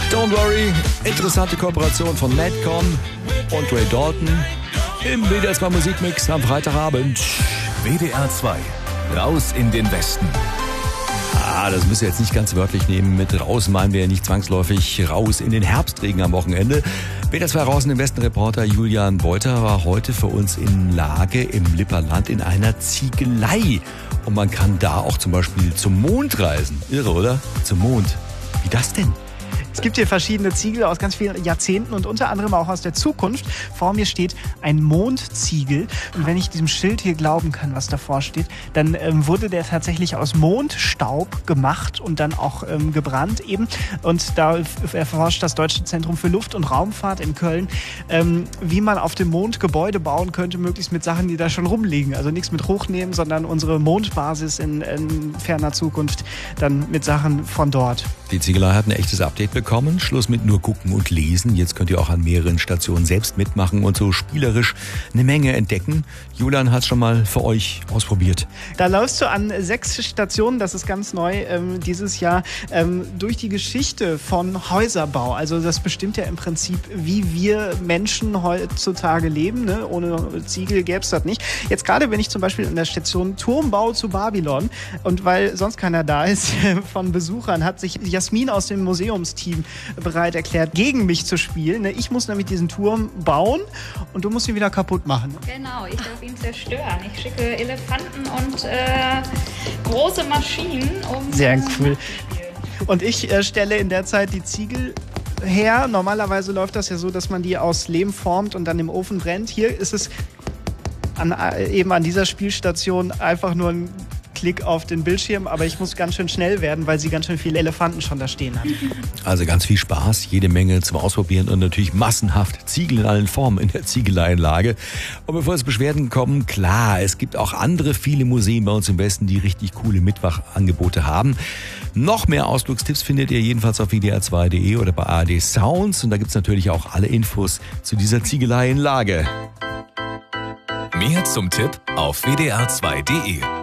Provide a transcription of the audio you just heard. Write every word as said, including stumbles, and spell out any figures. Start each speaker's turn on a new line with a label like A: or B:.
A: Don't Worry, interessante Kooperation von Madcon und Ray Dalton im W D R zwei Musikmix am Freitagabend.
B: W D R zwei, raus in den Westen.
A: Ah, das müsst ihr jetzt nicht ganz wörtlich nehmen. Mit raus meinen wir ja nicht zwangsläufig raus in den Herbstregen am Wochenende. W D R zwei raus in den Westen Reporter Julian Beuter war heute für uns in Lage im Lipperland in einer Ziegelei. Und man kann da auch zum Beispiel zum Mond reisen. Irre, oder? Zum Mond. Wie das denn?
C: Es gibt hier verschiedene Ziegel aus ganz vielen Jahrzehnten und unter anderem auch aus der Zukunft. Vor mir steht ein Mondziegel. Und wenn ich diesem Schild hier glauben kann, was davor steht, dann ähm, wurde der tatsächlich aus Mondstaub gemacht und dann auch ähm, gebrannt eben. Und da erforscht das Deutsche Zentrum für Luft- und Raumfahrt in Köln, ähm, wie man auf dem Mond Gebäude bauen könnte, möglichst mit Sachen, die da schon rumliegen. Also nichts mit hochnehmen, sondern unsere Mondbasis in, in ferner Zukunft dann mit Sachen von dort.
A: Die Ziegelei hat ein echtes Update bekommen. Schluss mit nur gucken und lesen. Jetzt könnt ihr auch an mehreren Stationen selbst mitmachen und so spielerisch eine Menge entdecken. Julian hat es schon mal für euch ausprobiert.
C: Da läufst du an sechs Stationen, das ist ganz neu ähm, dieses Jahr, ähm, durch die Geschichte von Häuserbau. Also das bestimmt ja im Prinzip, wie wir Menschen heutzutage leben. Ne? Ohne Ziegel gäbe es das nicht. Jetzt gerade bin ich zum Beispiel in der Station Turmbau zu Babylon. Und weil sonst keiner da ist von Besuchern, hat sich Jasmin aus dem Museumsteam bereit erklärt, gegen mich zu spielen. Ich muss nämlich diesen Turm bauen und du musst ihn wieder kaputt machen.
D: Genau, ich darf ihn zerstören. Ich schicke Elefanten und äh, große Maschinen, um...
C: Sehr cool. Und ich äh, stelle in der Zeit die Ziegel her. Normalerweise läuft das ja so, dass man die aus Lehm formt und dann im Ofen brennt. Hier ist es an, eben an dieser Spielstation einfach nur ein Klick auf den Bildschirm, aber ich muss ganz schön schnell werden, weil sie ganz schön viele Elefanten schon da stehen hat.
A: Also ganz viel Spaß, jede Menge zum Ausprobieren und natürlich massenhaft Ziegel in allen Formen in der Ziegeleianlage. Und bevor es Beschwerden kommen, klar, es gibt auch andere viele Museen bei uns im Westen, die richtig coole Mitmachangebote haben. Noch mehr Ausflugstipps findet ihr jedenfalls auf W D R zwei Punkt de oder bei A R D Sounds und da gibt es natürlich auch alle Infos zu dieser Ziegeleianlage.
B: Mehr zum Tipp auf W D R zwei Punkt de.